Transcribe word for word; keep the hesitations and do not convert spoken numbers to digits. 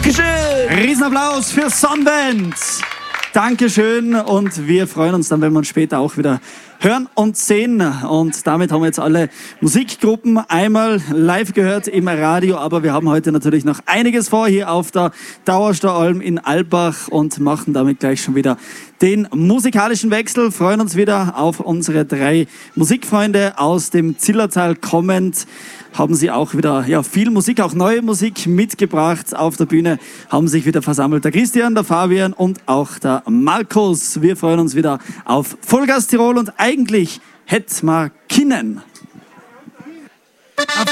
Dankeschön. Riesenapplaus für Sonnenband. Dankeschön und wir freuen uns dann, wenn wir uns später auch wieder hören und sehen. Und damit haben wir jetzt alle Musikgruppen einmal live gehört im Radio, aber wir haben heute natürlich noch einiges vor hier auf der Dauerstaualm in Albach und machen damit gleich schon wieder den musikalischen Wechsel. Freuen uns wieder auf unsere drei Musikfreunde aus dem Zillertal kommend. Haben sie auch wieder ja, viel Musik, auch neue Musik mitgebracht. Auf der Bühne haben sich wieder versammelt der Christian, der Fabian und auch der Markus. Wir freuen uns wieder auf Vollgas Tirol und eigentlich hätten wir Kinnen.